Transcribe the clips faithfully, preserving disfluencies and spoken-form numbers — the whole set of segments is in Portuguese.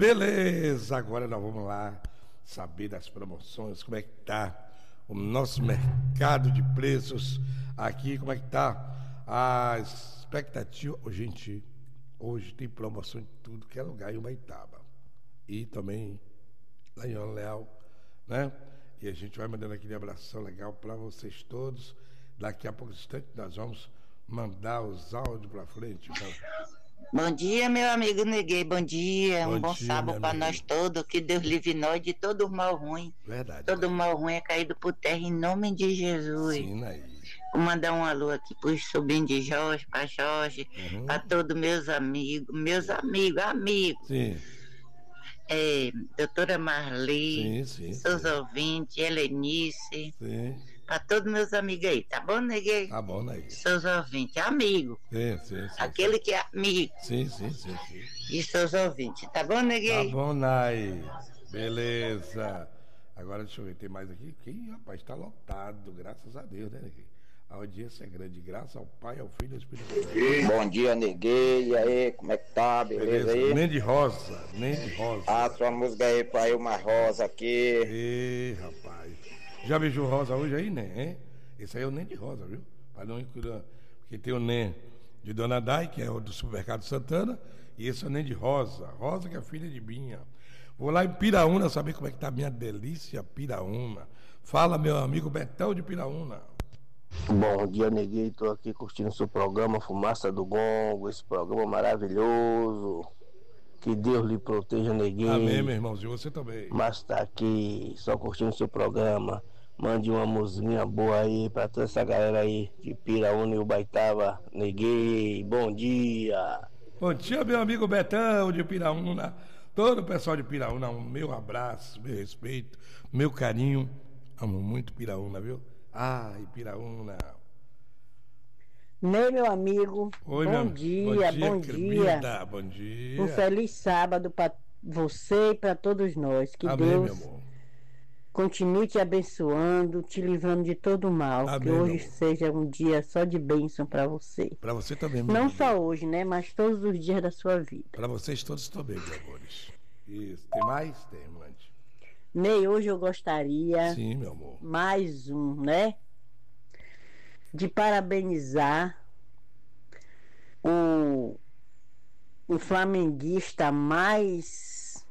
Beleza, agora nós vamos lá saber das promoções, como é que tá o nosso mercado de preços aqui, como é que tá a expectativa. Oh, gente, hoje tem promoção em tudo que é lugar em Ubaitaba e também lá em Ana Leal, né? E a gente vai mandando aquele abração legal para vocês todos. Daqui a pouco instante nós vamos mandar os áudios para frente. Então. Bom dia, meu amigo Neguei, bom dia, Bom um bom dia, sábado para nós todos, que Deus livre nós de todo mal ruim. Verdade. Todo né? mal ruim é caído por terra em nome de Jesus. Sim, aí. Vou mandar um alô aqui para os sobrinhos de Jorge, para Jorge, Uhum. para todos meus amigos, meus amigos, amigos. Sim. É, doutora Marli, Sim, sim, seus sim. ouvintes, Helenice, Sim. para todos meus amigos aí, tá bom, Neguei? Tá bom, né? Seus ouvintes, amigo. Sim, sim, sim. Aquele que é amigo Sim, sim, sim, sim. de seus ouvintes, tá bom, Tá Neguei? bom, Nai. Beleza. Agora deixa eu ver, tem mais aqui? Quem, rapaz, tá lotado, graças a Deus, né? A audiência é grande, graças ao Pai, ao Filho e ao Espírito Santo. Bom dia, Neguei. E aí, como é que tá? Beleza, aí? Nem de rosa, nem de rosa. Ah, sua música aí pra eu, uma rosa aqui. Ê, rapaz. Já beijou rosa hoje aí, né? Hein? Esse aí é o nem de rosa, viu? Para não incluir. Porque tem o nem de Dona Dai, que é o do Supermercado Santana, e esse é o nem de rosa. Rosa, que é filha de Binha. Vou lá em Piraúna saber como é que tá a minha delícia Piraúna. Fala, meu amigo Betão de Piraúna. Bom dia, Neguei. Estou aqui curtindo o seu programa Fumaça do Gongo, esse programa maravilhoso. Que Deus lhe proteja, Neguei. Amém, meu irmãozinho, você também. Mas está aqui só curtindo o seu programa. Mande uma musiquinha boa aí para toda essa galera aí de Piraúna e Ubaitaba. Neguei, bom dia. Bom dia, meu amigo Betão de Piraúna. Todo o pessoal de Piraúna, um meu abraço, meu respeito, meu carinho. Amo muito Piraúna, viu? Ai, Piraúna. Ney, meu amigo, Oi, bom, meu... dia, bom dia, bom dia. Bom dia. Um feliz sábado para você e para todos nós. Que Amém, Deus meu amor. continue te abençoando, te livrando de todo mal. Amém, que hoje meu amor. seja um dia só de bênção para você. Para você também, meu Não amor. só hoje, né? Mas todos os dias da sua vida. Para vocês todos também, meus amores. Isso. Tem mais? Tem, mande. Ney, hoje eu gostaria, Sim, meu amor. mais um, né? De parabenizar o, o flamenguista mais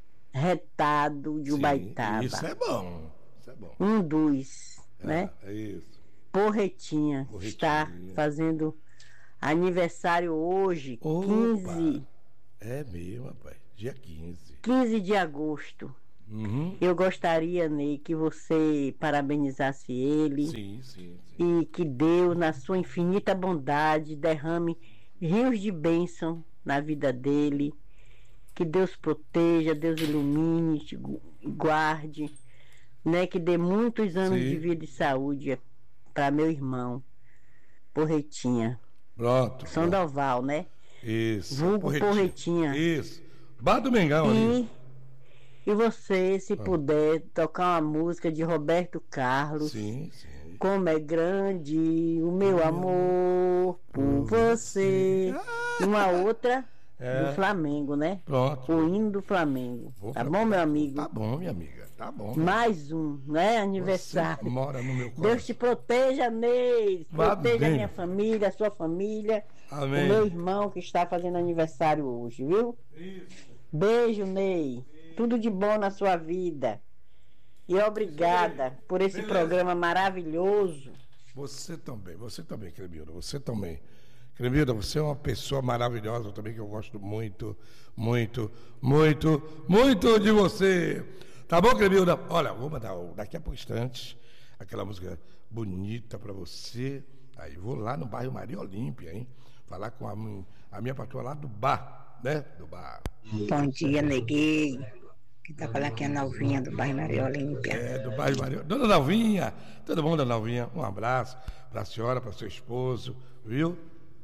retado de Sim, Ubaitaba. isso é bom. Isso é bom. Um dos, É, né? é isso. Porretinha, Porretinha. está fazendo aniversário hoje, Opa. quinze, É mesmo, rapaz. Dia quinze. quinze de agosto. Uhum. Eu gostaria, Ney, que você parabenizasse ele. Sim, sim, sim. E que Deus, na sua infinita bondade, derrame rios de bênção na vida dele. Que Deus proteja, Deus ilumine, te gu- guarde, né? Que dê muitos anos Sim. de vida e saúde para meu irmão, Porretinha. Pronto. pronto. Sandoval, né? Isso. Vulgo Porretinha. Isso. Bar do Mengão ali. E, e você, se puder, tocar uma música de Roberto Carlos. Sim, sim. Como é grande o meu amor por você. E uma outra É. do Flamengo, né? Pronto. O hino do Flamengo. Vou Tá pra- bom, meu amigo? Tá bom, minha amiga. Tá bom. Mais um, né? Você Aniversário. mora no meu coração. Deus te proteja, Ney. Vá Proteja bem. a minha família, a sua família. Amém. O meu irmão que está fazendo aniversário hoje, viu? Isso. Beijo, Ney. Tudo de bom na sua vida. E obrigada por esse Beleza. programa maravilhoso. Você também, você também, Cremilda, você também. Cremilda, você é uma pessoa maravilhosa também, que eu gosto muito, muito, muito, muito de você. Tá bom, Cremilda? Olha, vou mandar daqui a pouco instantes aquela música bonita pra você. Aí vou lá no bairro Maria Olímpia, hein? Falar com a, a minha patroa lá do bar, né? Do bar. Bom dia, Neguei. Que tá falando aqui é a Novinha do bairro Maria Olímpia. É, do bairro Maria. Dona Nalvinha, todo mundo, Dona Nalvinha, um abraço para a senhora, para seu esposo, viu?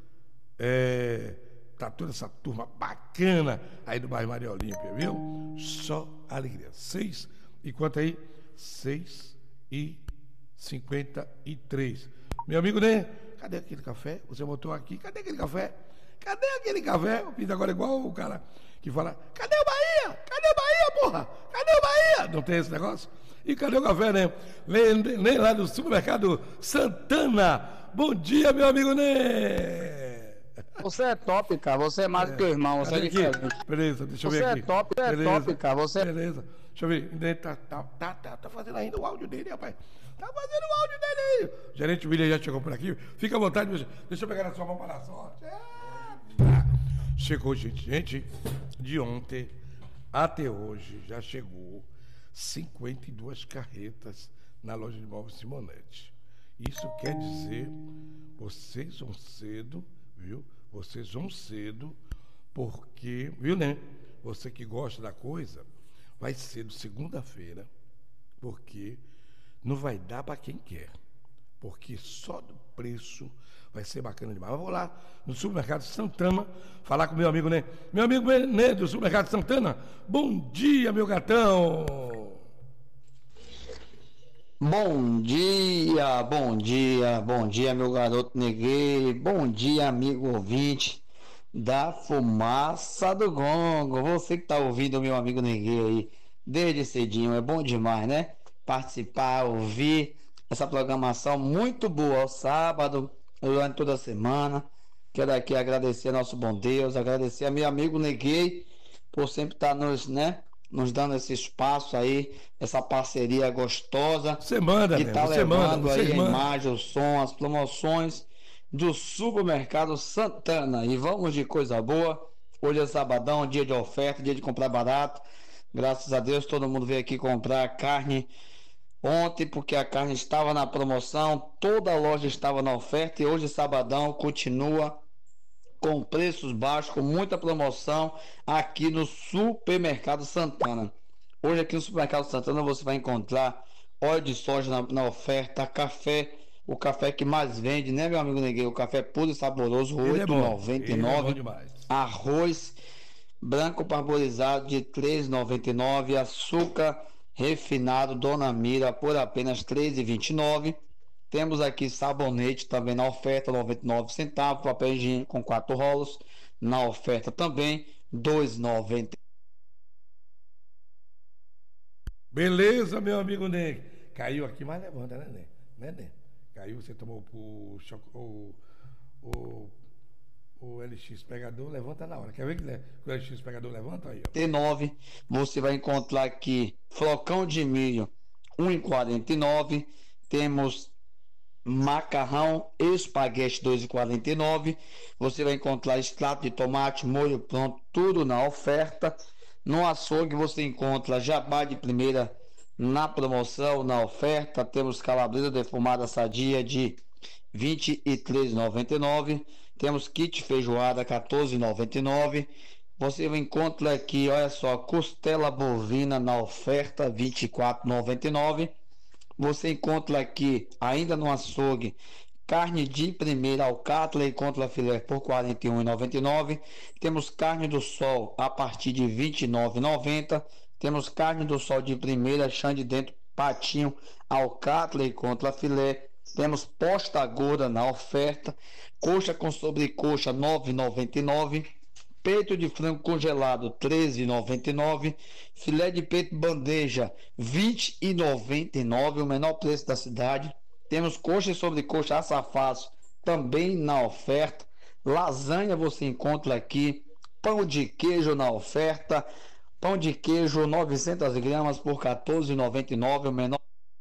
É, tá toda essa turma bacana aí do bairro Maria Olímpia, viu? Só alegria. Seis e quanto aí? Seis e cinquenta e três. Meu amigo, né? Cadê aquele café? Você botou aqui. Cadê aquele café? Cadê aquele café? Eu fiz agora igual o cara que fala: cadê o Bahia? porra? Cadê o Bahia? Não tem esse negócio? E cadê o café, né? Nem, nem lá do supermercado Santana. Bom dia, meu amigo Ney. Você é top, cara. Você é mais do que o irmão. Você é diferente. Beleza, deixa eu você ver aqui. Você é top, você Beleza. é top, cara. Você... Beleza. Deixa eu ver. Ele tá, tá, tá, tá, tá fazendo ainda o áudio dele, rapaz. Tá fazendo o áudio dele aí. O gerente William já chegou por aqui. Fica à vontade. Deixa eu pegar na sua mão para dar sorte. Chegou, gente. Gente, de ontem até hoje já chegou cinquenta e duas carretas na loja de móveis Simonetti. Isso quer dizer, vocês vão cedo, viu? Vocês vão cedo, porque, viu, né? Você que gosta da coisa, vai cedo segunda-feira, porque não vai dar para quem quer. Porque só do preço vai ser bacana demais. Eu vou lá no supermercado Santana falar com meu amigo Ney. Meu amigo Ney do supermercado Santana, bom dia, meu gatão! Bom dia, bom dia, bom dia, meu garoto Neguei. Bom dia, amigo ouvinte da Fumaça do Gongo. Você que tá ouvindo meu amigo Neguei aí desde cedinho, é bom demais, né? Participar, ouvir essa programação muito boa ao sábado, durante toda a semana. Quero aqui agradecer a nosso bom Deus, agradecer a meu amigo Neguei por sempre estar nos, né, nos dando esse espaço aí, essa parceria gostosa. Você manda, que né? tá Você levando manda, aí a manda. imagem, o som, as promoções do supermercado Santana. E vamos de coisa boa. Hoje é sabadão, dia de oferta, dia de comprar barato. Graças a Deus todo mundo veio aqui comprar carne ontem, porque a carne estava na promoção, toda a loja estava na oferta, e hoje, sabadão, continua com preços baixos, com muita promoção aqui no Supermercado Santana. Hoje aqui no Supermercado Santana você vai encontrar óleo de soja na, na oferta, café, o café que mais vende, né, meu amigo Neguei? O café puro e saboroso, oito reais e noventa e nove centavos. Arroz branco parboilizado de três reais e noventa e nove centavos. Açúcar refinado Dona Mira por apenas três reais e vinte e nove centavos. Temos aqui sabonete também na oferta, noventa e nove centavos. Papel higiênico com quatro rolos na oferta também, dois reais e noventa e nove centavos. Beleza, meu amigo Ney. Caiu aqui, mas levanta, né, Ney? Né, Ney? Caiu, você tomou o, o, o, o L X pegador, levanta na hora. Quer ver que o L X pegador levanta aí? Ó. T nove, você vai encontrar aqui flocão de milho um real e quarenta e nove centavos. Temos macarrão espaguete dois reais e quarenta e nove centavos. Você vai encontrar extrato de tomate, molho pronto, tudo na oferta. No açougue você encontra jabá de primeira na promoção, na oferta. Temos calabresa defumada sadia de vinte e três reais e noventa e nove centavos. Temos kit feijoada quatorze reais e noventa e nove centavos. Você encontra aqui, olha só, costela bovina na oferta vinte e quatro reais e noventa e nove centavos. Você encontra aqui, ainda no açougue, carne de primeira alcatra e contra filé por quarenta e um reais e noventa e nove centavos. Temos carne do sol a partir de vinte e nove reais e noventa centavos. Temos carne do sol de primeira, chã de dentro, patinho, alcatra e contra filé. Temos posta gorda na oferta. Coxa com sobrecoxa nove reais e noventa e nove centavos. Peito de frango congelado treze reais e noventa e nove centavos. Filé de peito bandeja vinte reais e noventa e nove centavos, o menor preço da cidade. Temos coxa e sobrecoxa açafás também na oferta. Lasanha você encontra aqui. Pão de queijo na oferta. Pão de queijo novecentas gramas por quatorze reais e noventa e nove centavos, o menor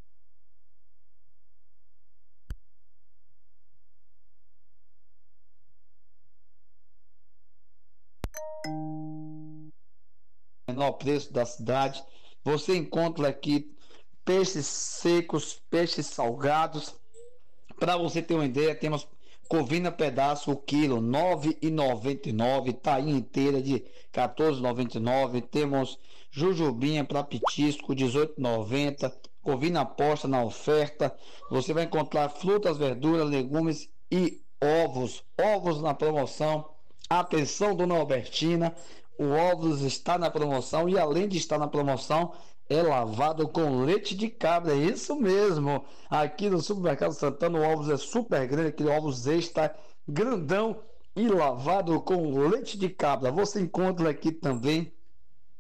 menor preço da cidade. Você encontra aqui peixes secos, peixes salgados. Para você ter uma ideia, temos covina pedaço o quilo nove reais e noventa e nove centavos, tainha inteira de quatorze reais e noventa e nove centavos. Temos jujubinha para petisco dezoito reais e noventa centavos. Covina posta na oferta. Você vai encontrar frutas, verduras, legumes e ovos. Ovos na promoção. Atenção, dona Albertina, o ovos está na promoção e além de estar na promoção, é lavado com leite de cabra. É isso mesmo. Aqui no Supermercado Santana o ovos é super grande, aquele ovos extra grandão e lavado com leite de cabra. Você encontra aqui também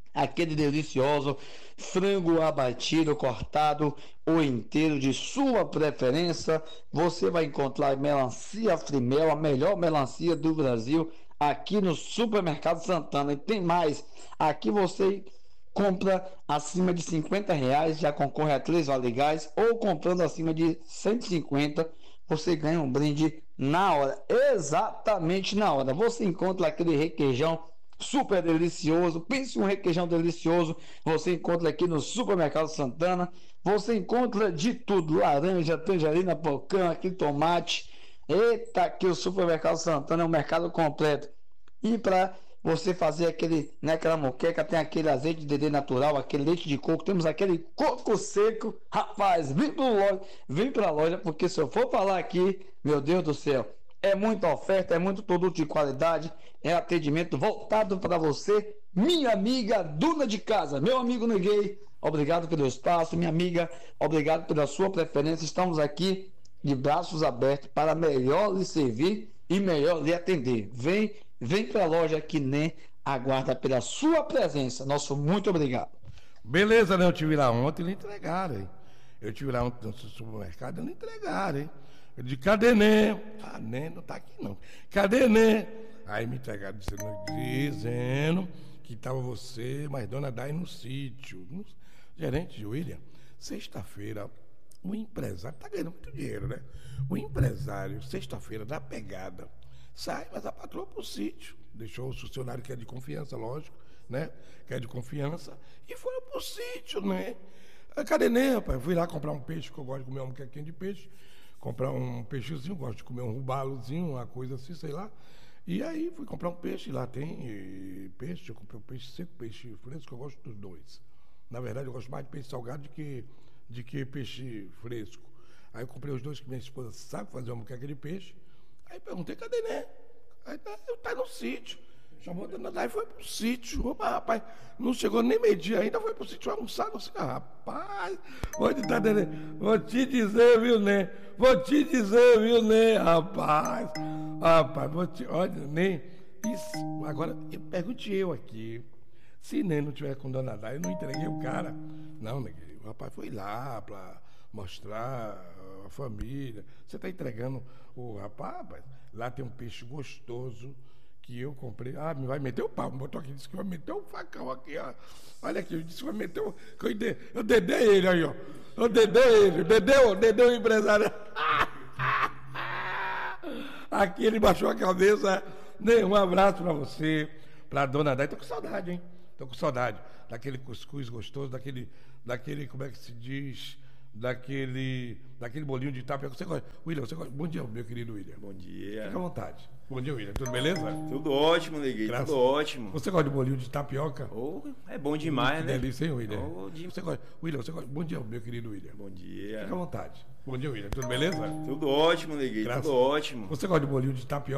aquele delicioso frango abatido, cortado ou inteiro de sua preferência. Você vai encontrar melancia Frimel, a melhor melancia do Brasil, aqui no Supermercado Santana. E tem mais, aqui você compra acima de cinquenta reais, já concorre a três vale gás, ou comprando acima de cento e cinquenta, você ganha um brinde na hora, exatamente na hora. Você encontra aquele requeijão super delicioso, pense um requeijão delicioso, você encontra aqui no Supermercado Santana. Você encontra de tudo, laranja, tangerina, pocã, aqui tomate. Eita, aqui o Supermercado Santana é um mercado completo. E para você fazer aquele, né, aquela moqueca, tem aquele azeite de dendê natural, aquele leite de coco, temos aquele coco seco. Rapaz, vem para loja, vem para a loja, porque se eu for falar aqui, meu Deus do céu, é muita oferta, é muito produto de qualidade, é atendimento voltado para você, minha amiga dona de casa, meu amigo Neguei, obrigado pelo espaço, minha amiga, obrigado pela sua preferência. Estamos aqui de braços abertos para melhor lhe servir e melhor lhe atender. Vem, vem para a loja que nem aguarda pela sua presença. Nosso muito obrigado. Beleza, né? Eu tive lá ontem e não entregaram, hein? Eu tive lá ontem no supermercado e não entregaram, hein? Eu disse, cadê Nê? Ah, Nê não tá aqui não. Cadê Nê? Aí me entregaram dizendo, dizendo que estava você, mas dona Dai no sítio. No, gerente William, sexta-feira, o empresário, tá ganhando muito dinheiro, né? O empresário, sexta-feira, dá pegada, sai, mas a patroa pro sítio. Deixou o funcionário que é de confiança, lógico, né? Que é de confiança, e foram pro sítio, né? Cadê Nê, rapaz? Eu fui lá comprar um peixe, que eu gosto de comer um quequinho de peixe. Comprar um peixezinho, gosto de comer um rubalozinho, uma coisa assim, sei lá. E aí fui comprar um peixe, lá tem e, peixe, eu comprei um peixe seco, peixe fresco, eu gosto dos dois. Na verdade, eu gosto mais de peixe salgado do que, de que peixe fresco. Aí eu comprei os dois, que minha esposa sabe fazer uma moqueca de peixe. Aí perguntei, cadê Né? Aí tá, eu tá no sítio. Chamou a dona Dai e foi pro sítio. Opa, rapaz, não chegou nem meio-dia ainda, foi pro sítio almoçar. Não sei, ah, rapaz, vou te, dar, vou te dizer, viu, né? Vou te dizer, viu, né, rapaz? Rapaz, vou te, olha, nem. Isso, agora, eu pergunte eu aqui. Se nem não tiver com dona Dai, eu não entreguei o cara. Não, né? O rapaz foi lá pra mostrar a família. Você tá entregando o rapaz, rapaz? Lá tem um peixe gostoso que eu comprei. Ah, me vai meter o pau. Botou aqui, disse que vai meter o facão aqui, ó. Olha aqui, disse que vai meter o. Eu, de... eu dedei ele aí, ó. Eu dedei ele. Dedeu, dedeu o empresário. Aqui ele baixou a cabeça. Um abraço pra você, pra dona Dai. Tô com saudade, hein? Tô com saudade daquele cuscuz gostoso, daquele, daquele, como é que se diz? Daquele, daquele bolinho de tapioca. Você gosta? William, você gosta? Bom dia, meu querido William. Bom dia. Fica à vontade. Bom dia, William. Tudo beleza? Tudo ótimo, Neguei. Graças. Tudo ótimo. Você gosta de bolinho de tapioca? Oh, é bom demais, que né? Delícia, hein, William? Oh, de... Você gosta? William, você gosta? Bom dia, meu querido William. Bom dia. Fica à vontade. Bom dia, William. Tudo beleza? Tudo ótimo, Neguei. Tudo ótimo. Você gosta de bolinho de tapioca?